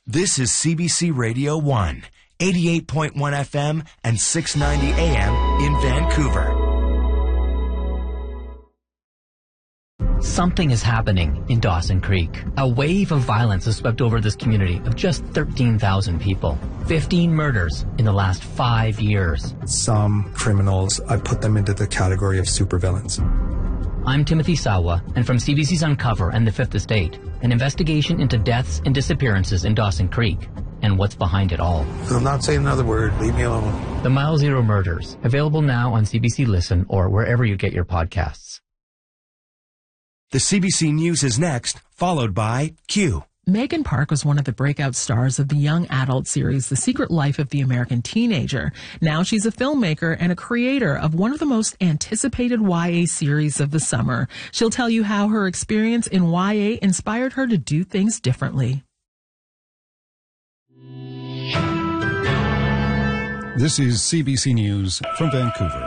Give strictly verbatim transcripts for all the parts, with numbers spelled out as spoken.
This is C B C Radio one, eighty-eight point one F M and six ninety A M in Vancouver. Something is happening in Dawson Creek. A wave of violence has swept over this community of just thirteen thousand people. fifteen murders in the last five years. Some criminals, I put them into the category of supervillains. I'm Timothy Sawa, and from C B C's Uncover and The Fifth Estate, an investigation into deaths and disappearances in Dawson Creek and what's behind it all. I'm not saying another word. Leave me alone. The Mile Zero Murders, available now on C B C Listen or wherever you get your podcasts. The C B C News is next, followed by Q. Megan Park was one of the breakout stars of the young adult series, The Secret Life of the American Teenager. Now she's a filmmaker and a creator of one of the most anticipated Y A series of the summer. She'll tell you how her experience in Y A inspired her to do things differently. This is C B C News from Vancouver.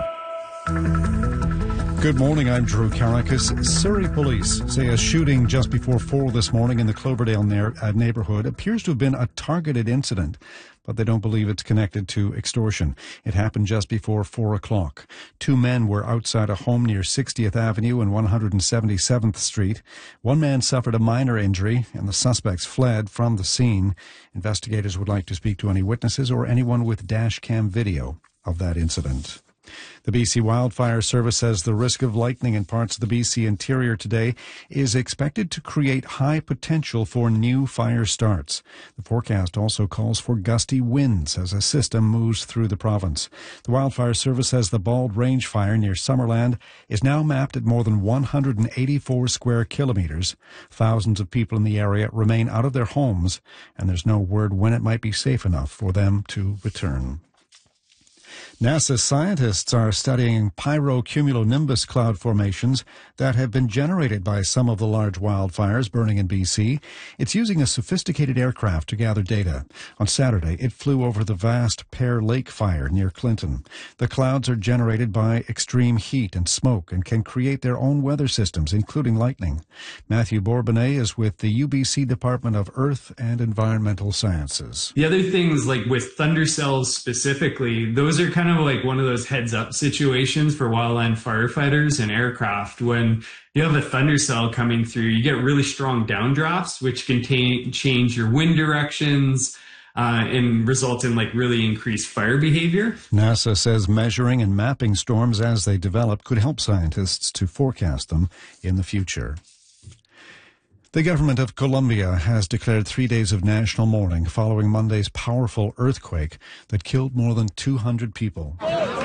Good morning, I'm Drew Karakis. Surrey police say a shooting just before four this morning in the Cloverdale na- uh, neighbourhood appears to have been a targeted incident, but they don't believe it's connected to extortion. It happened just before four o'clock. Two men were outside a home near sixtieth Avenue and one hundred seventy-seventh Street. One man suffered a minor injury and the suspects fled from the scene. Investigators would like to speak to any witnesses or anyone with dash cam video of that incident. The B C Wildfire Service says the risk of lightning in parts of the B C interior today is expected to create high potential for new fire starts. The forecast also calls for gusty winds as a system moves through the province. The Wildfire Service says the Bald Range fire near Summerland is now mapped at more than one hundred eighty-four square kilometres. Thousands of people in the area remain out of their homes, and there's no word when it might be safe enough for them to return. NASA scientists are studying pyrocumulonimbus cloud formations that have been generated by some of the large wildfires burning in B C. It's using a sophisticated aircraft to gather data. On Saturday, it flew over the vast Pear Lake fire near Clinton. The clouds are generated by extreme heat and smoke and can create their own weather systems, including lightning. Matthew Bourbonnais is with the U B C Department of Earth and Environmental Sciences. The other things, like with thunder cells specifically, those are kind of like one of those heads-up situations for wildland firefighters and aircraft. When you have a thunder cell coming through, you get really strong downdrafts, which can ta- change your wind directions uh, and result in like really increased fire behavior. NASA says measuring and mapping storms as they develop could help scientists to forecast them in the future. The government of Colombia has declared three days of national mourning following Monday's powerful earthquake that killed more than two hundred people.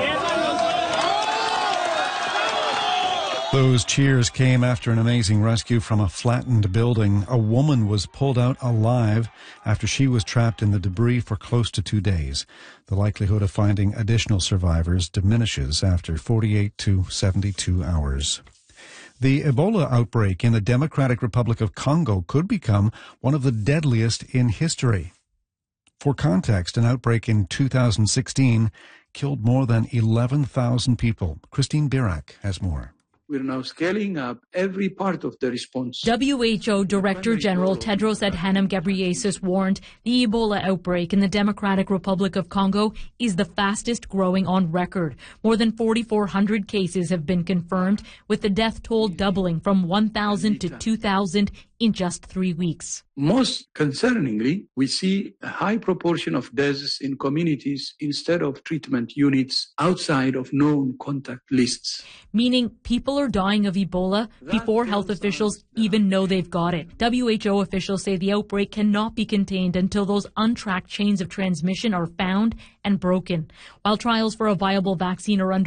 Those cheers came after an amazing rescue from a flattened building. A woman was pulled out alive after she was trapped in the debris for close to two days. The likelihood of finding additional survivors diminishes after forty-eight to seventy-two hours. The Ebola outbreak in the Democratic Republic of Congo could become one of the deadliest in history. For context, an outbreak in two thousand sixteen killed more than eleven thousand people. Christine Birac has more. We're now scaling up every part of the response. W H O Director General Tedros Adhanom Ghebreyesus warned the Ebola outbreak in the Democratic Republic of Congo is the fastest growing on record. More than forty-four hundred cases have been confirmed, with the death toll doubling from one thousand to two thousand in just three weeks. Most concerningly, we see a high proportion of deaths in communities instead of treatment units outside of known contact lists. Meaning people are dying of Ebola before health officials even know they've got it. W H O officials say the outbreak cannot be contained until those untracked chains of transmission are found and broken. While trials for a viable vaccine are under